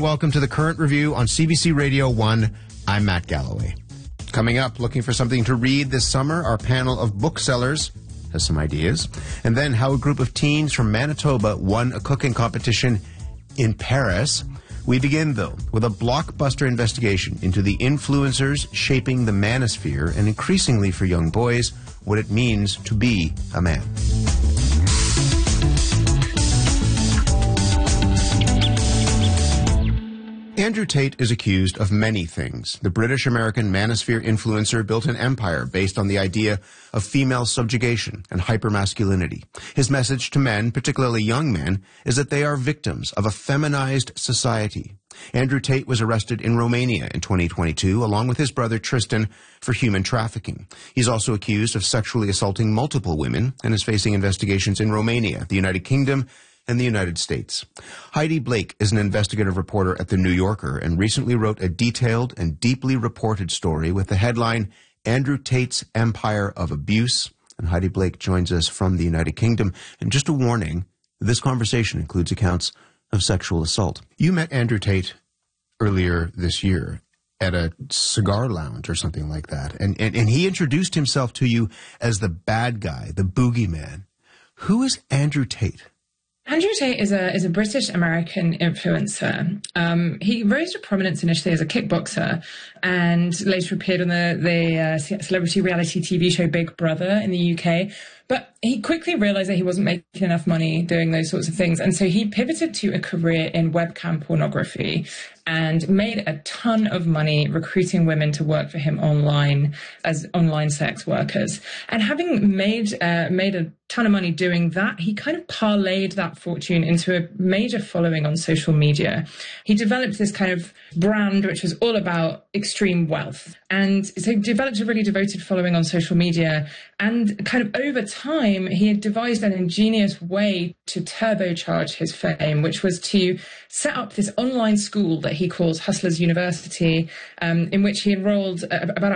and welcome to the Current Review on CBC Radio 1. I'm Matt Galloway. Coming up, looking for something to read this summer, our panel of booksellers has some ideas. And then how a group of teens from Manitoba won a cooking competition in Paris. We begin, though, with a blockbuster investigation into the influencers shaping the manosphere and increasingly for young boys, what it means to be a man. Andrew Tate is accused of many things. The British-American manosphere influencer built an empire based on the idea of female subjugation and hypermasculinity. His message to men, particularly young men, is that they are victims of a feminized society. Andrew Tate was arrested in Romania in 2022, along with his brother Tristan, for human trafficking. He's also accused of sexually assaulting multiple women and is facing investigations in Romania, the United Kingdom, and the United States. Heidi Blake is an investigative reporter at The New Yorker and recently wrote a detailed and deeply reported story with the headline, Andrew Tate's Empire of Abuse. And Heidi Blake joins us from the United Kingdom. And just a warning, this conversation includes accounts of sexual assault. You met Andrew Tate earlier this year at a cigar lounge or something like that. And he introduced himself to you as the bad guy, the boogeyman. Who is Andrew Tate? Andrew Tate is a British-American influencer. He rose to prominence initially as a kickboxer and later appeared on the celebrity reality TV show Big Brother in the UK. But he quickly realized that he wasn't making enough money doing those sorts of things. And so he pivoted to a career in webcam pornography and made a ton of money recruiting women to work for him online as online sex workers. And having made a ton of money doing that, he kind of parlayed that fortune into a major following on social media. He developed this kind of brand which was all about extreme wealth. And so he developed a really devoted following on social media. And kind of over time, he had devised an ingenious way to turbocharge his fame, which was to set up this online school that he calls Hustlers University, in which he enrolled about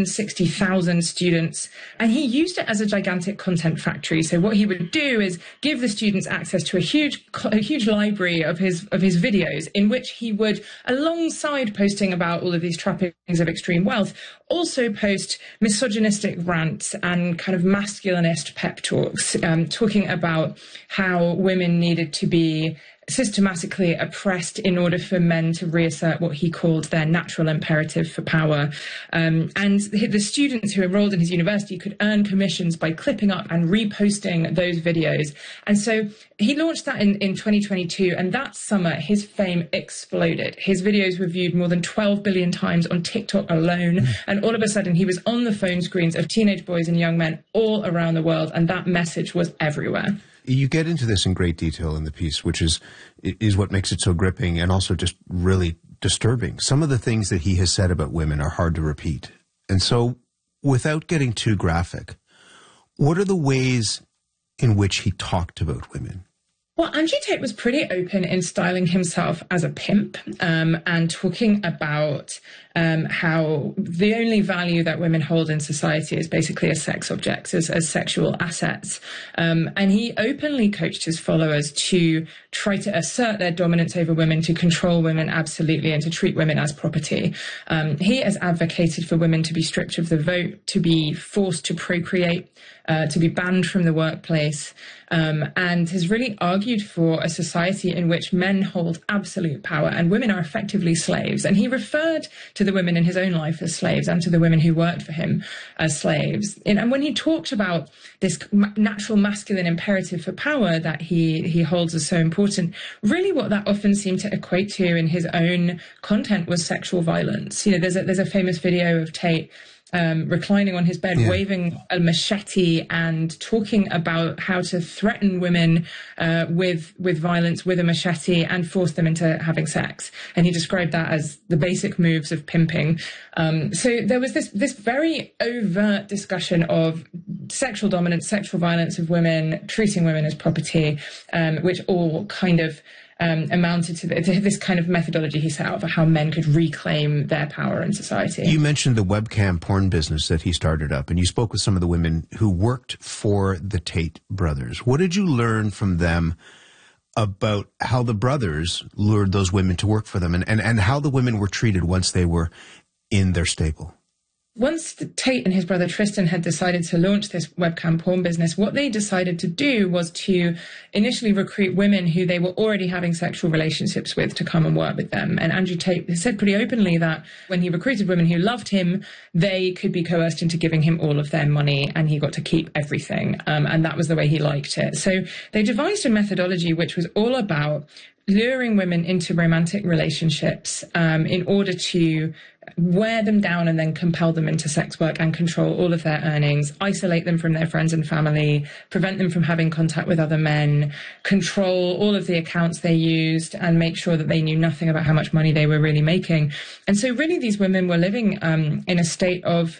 160,000 students. And he used it as a gigantic content factory. So what he would do is give the students access to a huge library of his videos, in which he would, alongside posting about all of these trappings of extreme wealth, also post misogynistic rants and kind of masculinist pep talks, talking about how women needed to be systematically oppressed in order for men to reassert what he called their natural imperative for power. And the students who enrolled in his university could earn commissions by clipping up and reposting those videos. And so he launched that in 2022, and that summer his fame exploded. His videos were viewed more than 12 billion times on TikTok alone, and all of a sudden he was on the phone screens of teenage boys and young men all around the world, and that message was everywhere. You get into this in great detail in the piece, which is what makes it so gripping and also just really disturbing. Some of the things that he has said about women are hard to repeat. And so, without getting too graphic, what are the ways in which he talked about women? Well, Andrew Tate was pretty open in styling himself as a pimp, and talking about how the only value that women hold in society is basically as sex objects, as sexual assets. And he openly coached his followers to try to assert their dominance over women, to control women absolutely, and to treat women as property. He has advocated for women to be stripped of the vote, to be forced to procreate, to be banned from the workplace, and has really argued for a society in which men hold absolute power and women are effectively slaves. And he referred to the women in his own life as slaves and to the women who worked for him as slaves. And when he talked about this natural masculine imperative for power that he holds as so important, really what that often seemed to equate to in his own content was sexual violence. You know, there's a famous video of Tate reclining on his bed, waving a machete and talking about how to threaten women with violence with a machete and force them into having sex. And he described that as the basic moves of pimping. So there was this very overt discussion of sexual dominance, sexual violence of women, treating women as property, which all kind of amounted to this kind of methodology he set out for how men could reclaim their power in society. You mentioned the webcam porn business that he started up, and you spoke with some of the women who worked for the Tate brothers. What did you learn from them about how the brothers lured those women to work for them and how the women were treated once they were in their stable. Once Tate and his brother Tristan had decided to launch this webcam porn business, what they decided to do was to initially recruit women who they were already having sexual relationships with to come and work with them. And Andrew Tate said pretty openly that when he recruited women who loved him, they could be coerced into giving him all of their money and he got to keep everything. And that was the way he liked it. So they devised a methodology which was all about luring women into romantic relationships in order to wear them down and then compel them into sex work and control all of their earnings, isolate them from their friends and family, prevent them from having contact with other men, control all of the accounts they used, and make sure that they knew nothing about how much money they were really making. And so really these women were living in a state of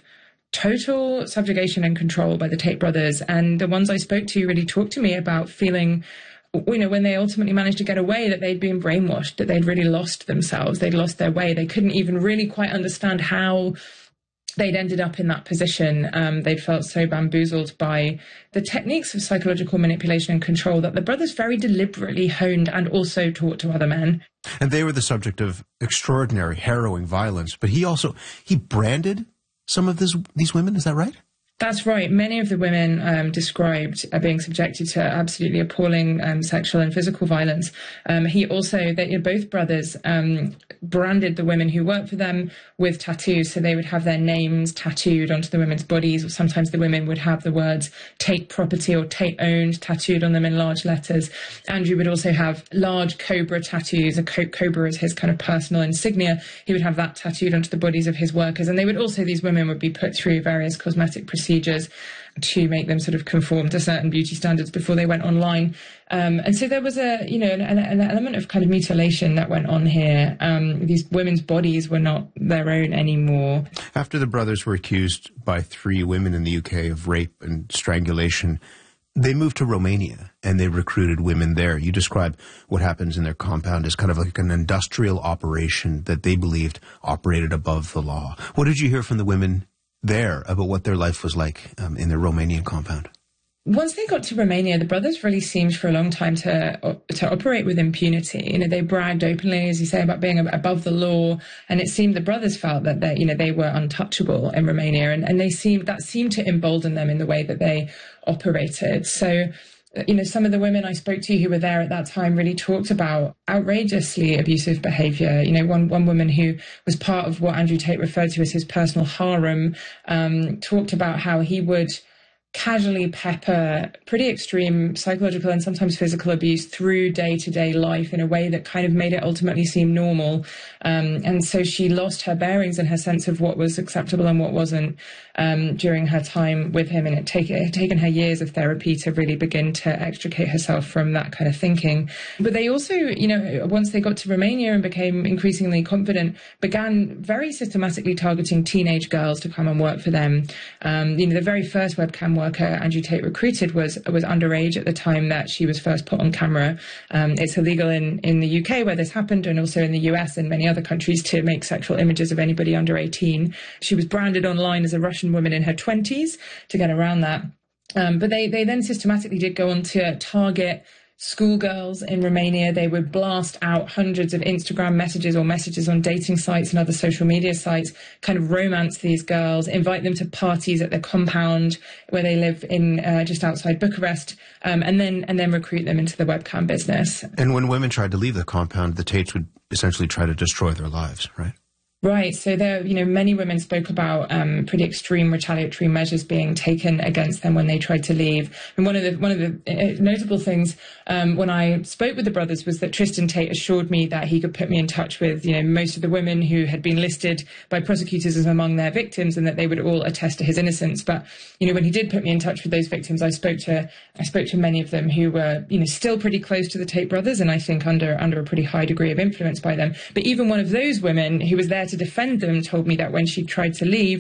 total subjugation and control by the Tate brothers. And the ones I spoke to really talked to me about feeling, you know, when they ultimately managed to get away, that they'd been brainwashed, that they'd really lost themselves, they'd lost their way. They couldn't even really quite understand how they'd ended up in that position. They'd felt so bamboozled by the techniques of psychological manipulation and control that the brothers very deliberately honed and also taught to other men. And they were the subject of extraordinary, harrowing violence. But he branded some of these women, is that right? That's right. Many of the women described being subjected to absolutely appalling sexual and physical violence. He also, both brothers branded the women who worked for them with tattoos. So they would have their names tattooed onto the women's bodies, or sometimes the women would have the words Tate property or Tate owned tattooed on them in large letters. Andrew would also have large cobra tattoos. A cobra is his kind of personal insignia. He would have that tattooed onto the bodies of his workers. And these women would be put through various cosmetic procedures to make them sort of conform to certain beauty standards before they went online. And so there was an element of kind of mutilation that went on here. These women's bodies were not their own anymore. After the brothers were accused by 3 women in the UK of rape and strangulation, they moved to Romania and they recruited women there. You describe what happens in their compound as kind of like an industrial operation that they believed operated above the law. What did you hear from the women there about what their life was like in their Romanian compound? Once they got to Romania, the brothers really seemed for a long time to operate with impunity. You know, they bragged openly, as you say, about being above the law, and it seemed the brothers felt that they were untouchable in Romania, and that seemed to embolden them in the way that they operated. So, you know, some of the women I spoke to who were there at that time really talked about outrageously abusive behavior. You know, one woman who was part of what Andrew Tate referred to as his personal harem talked about how he would casually pepper pretty extreme psychological and sometimes physical abuse through day-to-day life in a way that kind of made it ultimately seem normal. And so she lost her bearings and her sense of what was acceptable and what wasn't during her time with him. And it had taken her years of therapy to really begin to extricate herself from that kind of thinking. But they also, you know, once they got to Romania and became increasingly confident, began very systematically targeting teenage girls to come and work for them. You know, the very first webcam worker Andrew Tate recruited was underage at the time that she was first put on camera. It's illegal in the UK where this happened, and also in the US and many other countries, to make sexual images of anybody under 18. She was branded online as a Russian woman in her 20s to get around that. But they then systematically did go on to target schoolgirls in Romania. They would blast out hundreds of Instagram messages or messages on dating sites and other social media sites, kind of romance these girls, invite them to parties at their compound where they live in just outside Bucharest, and then recruit them into the webcam business. And when women tried to leave the compound, the Tates would essentially try to destroy their lives, right? Right. So there, you know, many women spoke about pretty extreme retaliatory measures being taken against them when they tried to leave. And one of the notable things when I spoke with the brothers was that Tristan Tate assured me that he could put me in touch with, you know, most of the women who had been listed by prosecutors as among their victims, and that they would all attest to his innocence. But, you know, when he did put me in touch with those victims, I spoke to many of them who were, you know, still pretty close to the Tate brothers, and I think under a pretty high degree of influence by them. But even one of those women who was there to defend them told me that when she tried to leave,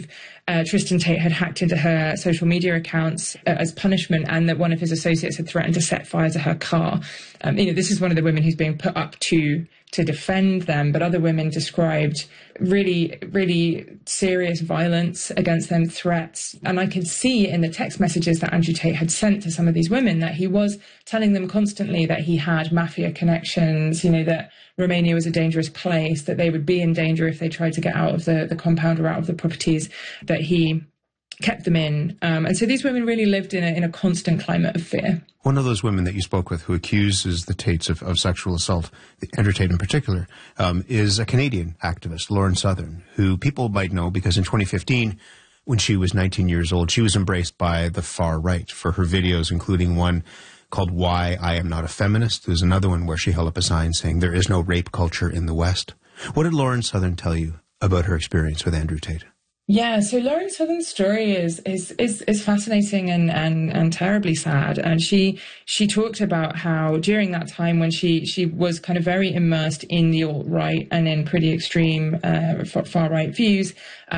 Tristan Tate had hacked into her social media accounts as punishment, and that one of his associates had threatened to set fire to her car. This is one of the women who's being put up to defend them, but other women described really, really serious violence against them, threats. And I could see in the text messages that Andrew Tate had sent to some of these women that he was telling them constantly that he had mafia connections, that Romania was a dangerous place, that they would be in danger if they tried to get out of the compound or out of the properties that he kept them in. And so these women really lived in a constant climate of fear. One of those women that you spoke with who accuses the Tates of sexual assault, Andrew Tate in particular, is a Canadian activist, Lauren Southern, who people might know because in 2015, when she was 19 years old, she was embraced by the far right for her videos, including one called Why I Am Not a Feminist. There's another one where she held up a sign saying there is no rape culture in the West. What did Lauren Southern tell you about her experience with Andrew Tate? Yeah, so Lauren Southern's story is fascinating and terribly sad. And she talked about how during that time when she was kind of very immersed in the alt-right and in pretty extreme far-right views,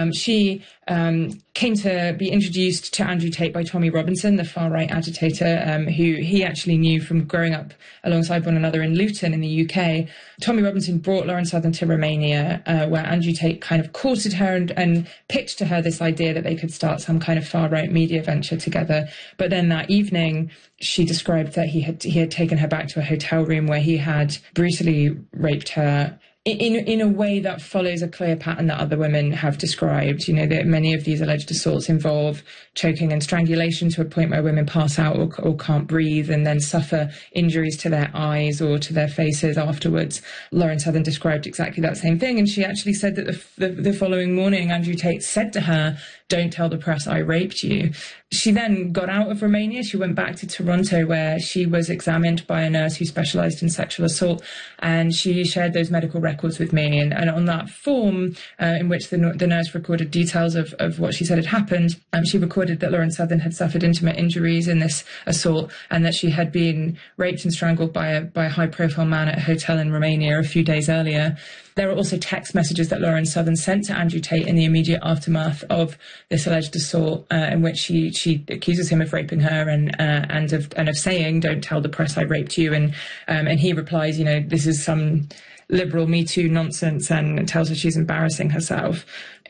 she came to be introduced to Andrew Tate by Tommy Robinson, the far-right agitator, who he actually knew from growing up alongside one another in Luton in the UK. Tommy Robinson brought Lauren Southern to Romania, where Andrew Tate kind of courted her and pitched to her this idea that they could start some kind of far-right media venture together. But then that evening, she described that he had taken her back to a hotel room where he had brutally raped her in a way that follows a clear pattern that other women have described. That many of these alleged assaults involve choking and strangulation to a point where women pass out or can't breathe and then suffer injuries to their eyes or to their faces afterwards. Lauren Southern described exactly that same thing, and she actually said that the following morning, Andrew Tate said to her, "Don't tell the press I raped you." She then got out of Romania. She went back to Toronto, where she was examined by a nurse who specialised in sexual assault, and she shared those medical records with me. And on that form, in which the nurse recorded details of what she said had happened, she recorded that Lauren Southern had suffered intimate injuries in this assault and that she had been raped and strangled by a high-profile man at a hotel in Romania a few days earlier. There are also text messages that Lauren Southern sent to Andrew Tate in the immediate aftermath of this alleged assault, in which she accuses him of raping her and of saying, "Don't tell the press I raped you." And he replies, "This is some liberal Me Too nonsense," and tells her she's embarrassing herself.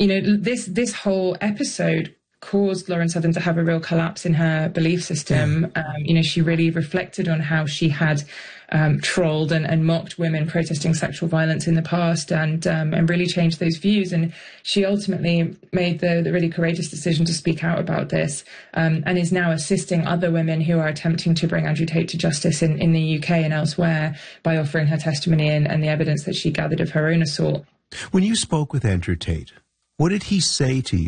This whole episode caused Lauren Southern to have a real collapse in her belief system. She really reflected on how she had trolled and mocked women protesting sexual violence in the past, and really changed those views. And she ultimately made the really courageous decision to speak out about this, and is now assisting other women who are attempting to bring Andrew Tate to justice in the UK and elsewhere by offering her testimony and the evidence that she gathered of her own assault. When you spoke with Andrew Tate, what did he say to you